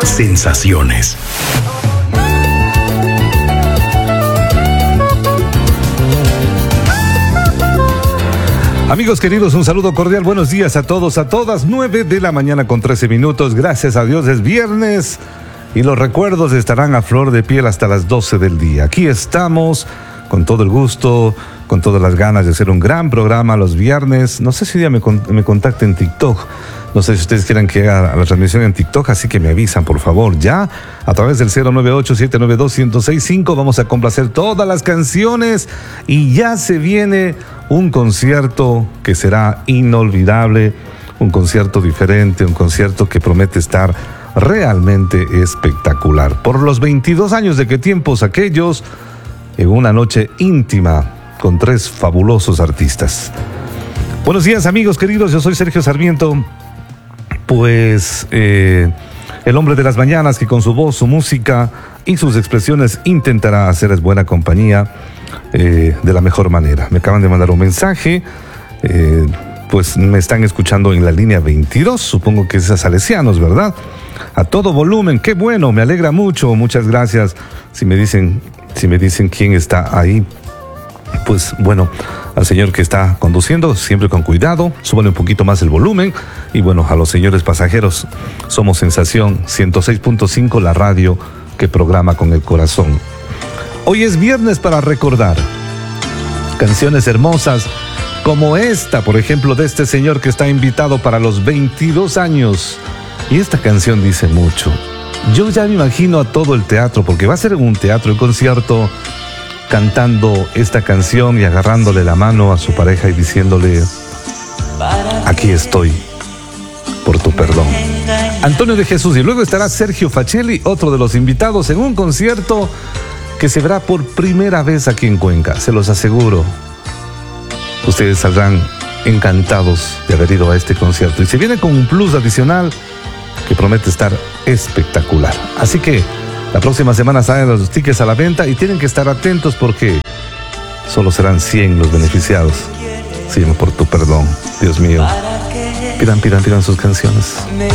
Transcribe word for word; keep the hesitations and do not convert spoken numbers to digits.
Sensaciones. Amigos queridos, un saludo cordial, buenos días a todos, a todas, nueve de la mañana con trece minutos, gracias a Dios es viernes y los recuerdos estarán a flor de piel hasta las doce del día. Aquí estamos con todo el gusto, con todas las ganas de hacer un gran programa los viernes. No sé si ya me, me contacten en TikTok, no sé si ustedes quieran que haga la transmisión en TikTok, así que me avisan por favor ya a través del cero nueve ocho, siete nueve dos, uno cero seis cinco. Vamos a complacer todas las canciones y ya se viene un concierto que será inolvidable, un concierto diferente, un concierto que promete estar realmente espectacular. Por los veintidós años de qué tiempos aquellos, en una noche íntima con tres fabulosos artistas. Buenos días amigos queridos, yo soy Sergio Sarmiento, pues eh, el hombre de las mañanas que con su voz, su música y sus expresiones intentará hacerles buena compañía eh, de la mejor manera. Me acaban de mandar un mensaje, eh, pues me están escuchando en la línea veintidós, supongo que es a Salesianos, ¿verdad? A todo volumen, qué bueno, me alegra mucho, muchas gracias. Si me dicen, si me dicen quién está ahí, pues bueno, al señor que está conduciendo, siempre con cuidado, súbale un poquito más el volumen. Y bueno, a los señores pasajeros, somos Sensación ciento seis punto cinco, la radio que programa con el corazón. Hoy es viernes para recordar canciones hermosas como esta, por ejemplo, de este señor que está invitado para los veintidós años. Y esta canción dice mucho. Yo ya me imagino a todo el teatro, porque va a ser un teatro, el concierto, cantando esta canción y agarrándole la mano a su pareja y diciéndole: aquí estoy por tu perdón. Antonio de Jesús, y luego estará Sergio Facelli, otro de los invitados, en un concierto que se verá por primera vez aquí en Cuenca, se los aseguro. Ustedes saldrán encantados de haber ido a este concierto y se viene con un plus adicional que promete estar espectacular. Así que la próxima semana salen los tickets a la venta y tienen que estar atentos porque solo serán cien los beneficiados. Sígueme por tu perdón, Dios mío. Pidan, pidan, pidan sus canciones.